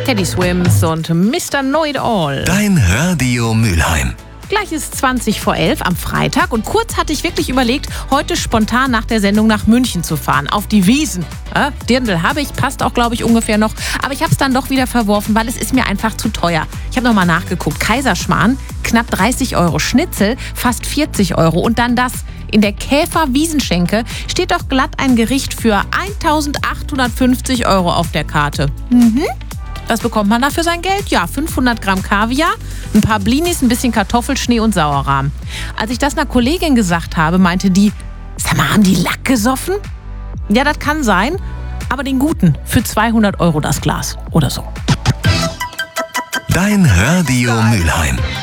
Teddy Swims und Mr. Know-It-All. Dein Radio Mülheim. Gleich ist 11:20 am Freitag und kurz hatte ich wirklich überlegt, heute spontan nach der Sendung nach München zu fahren, auf die Wiesn. Dirndl habe ich, passt auch, glaube ich, ungefähr noch. Aber ich habe es dann doch wieder verworfen, weil es ist mir einfach zu teuer. Ich habe nochmal nachgeguckt. Kaiserschmarrn, knapp 30 Euro. Schnitzel, fast 40 Euro. Und dann das. In der Käfer-Wiesenschenke steht doch glatt ein Gericht für 1.850 Euro auf der Karte. Was bekommt man da für sein Geld? Ja, 500 Gramm Kaviar, ein paar Blinis, ein bisschen Kartoffelschnee und Sauerrahm. Als ich das einer Kollegin gesagt habe, meinte die, sag mal, haben die Lack gesoffen? Ja, das kann sein, aber den guten, für 200 Euro das Glas oder so. Dein Radio Mülheim.